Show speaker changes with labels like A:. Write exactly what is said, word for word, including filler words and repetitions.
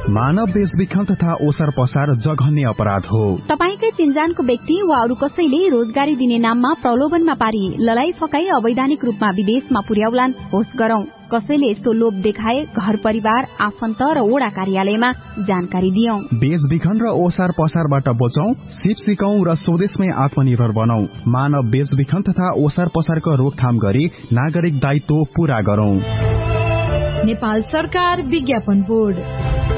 A: मानव बेचबिखन तथा ओसार पसार जघन्य अपराध हो।
B: तपाईकै चिन्जानको व्यक्ति वा अरू कसैले रोजगारी दिने नाममा प्रलोभनमा पारी ललाई फकाई अवैधानिक रूपमा विदेशमा पुर्याउलान् होस् गरौं। कसैले यस्तो लोभ देखाए घर परिवार आफन्त र ओडा कार्यालयमा जानकारी दियौं।
A: बेचबिखन र ओसार पसारबाट बचौं, सिप सिकौं र स्वदेशमै आत्मनिर्भर बनौं। मानव बेचबिखन तथा ओसार पसारको रोकथाम गरी नागरिक दायित्व पूरा गरौं।
C: नेपाल सरकार विज्ञापन बोर्ड।